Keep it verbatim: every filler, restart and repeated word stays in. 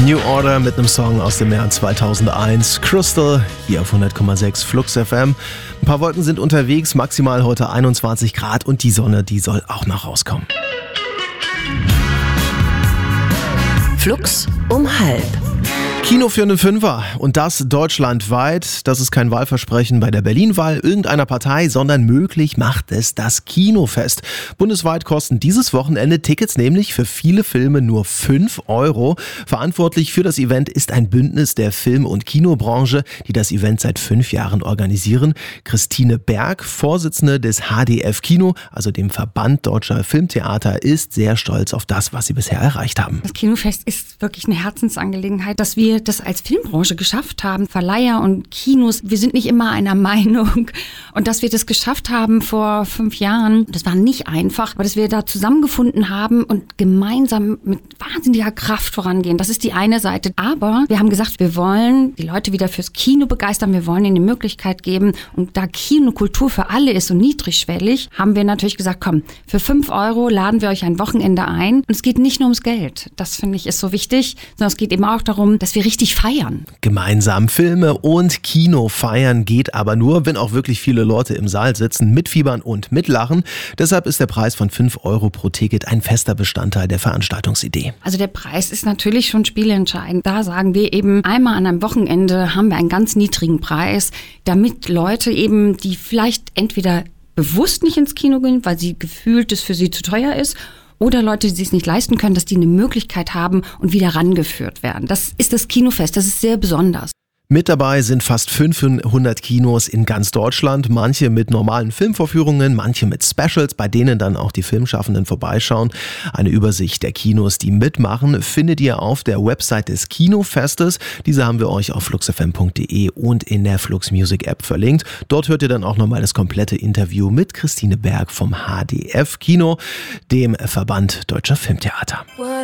New Order mit einem Song aus dem Jahr zweitausendeins. Crystal, hier auf hundert Komma sechs Flux F M. Ein paar Wolken sind unterwegs, maximal heute einundzwanzig Grad und die Sonne, die soll auch noch rauskommen. Flux um halb. Kino für einen Fünfer und das deutschlandweit. Das ist kein Wahlversprechen bei der Berlin-Wahl irgendeiner Partei, sondern möglich macht es das Kinofest. Bundesweit kosten dieses Wochenende Tickets nämlich für viele Filme nur fünf Euro. Verantwortlich für das Event ist ein Bündnis der Film- und Kinobranche, die das Event seit fünf Jahren organisieren. Christine Berg, Vorsitzende des H D F Kino, also dem Verband Deutscher Filmtheater, ist sehr stolz auf das, was sie bisher erreicht haben. Das Kinofest ist wirklich eine Herzensangelegenheit, dass wir das als Filmbranche geschafft haben, Verleiher und Kinos, wir sind nicht immer einer Meinung und dass wir das geschafft haben vor fünf Jahren, das war nicht einfach, aber dass wir da zusammengefunden haben und gemeinsam mit wahnsinniger Kraft vorangehen, das ist die eine Seite, aber wir haben gesagt, wir wollen die Leute wieder fürs Kino begeistern, wir wollen ihnen die Möglichkeit geben und da Kinokultur für alle ist und niedrigschwellig, haben wir natürlich gesagt, komm, für fünf Euro laden wir euch ein Wochenende ein und es geht nicht nur ums Geld, das finde ich ist so wichtig, sondern es geht eben auch darum, dass wir richtig feiern. Gemeinsam Filme und Kino feiern geht aber nur, wenn auch wirklich viele Leute im Saal sitzen, mitfiebern und mitlachen. Deshalb ist der Preis von fünf Euro pro Ticket ein fester Bestandteil der Veranstaltungsidee. Also der Preis ist natürlich schon spielentscheidend. Da sagen wir eben, einmal an einem Wochenende haben wir einen ganz niedrigen Preis, damit Leute eben, die vielleicht entweder bewusst nicht ins Kino gehen, weil sie gefühlt es für sie zu teuer ist, oder Leute, die es nicht leisten können, dass die eine Möglichkeit haben und wieder rangeführt werden. Das ist das Kinofest, das ist sehr besonders. Mit dabei sind fast fünfhundert Kinos in ganz Deutschland, manche mit normalen Filmvorführungen, manche mit Specials, bei denen dann auch die Filmschaffenden vorbeischauen. Eine Übersicht der Kinos, die mitmachen, findet ihr auf der Website des Kinofestes. Diese haben wir euch auf flux f m punkt d e und in der Flux Music App verlinkt. Dort hört ihr dann auch nochmal das komplette Interview mit Christine Berg vom H D F Kino, dem Verband Deutscher Filmtheater.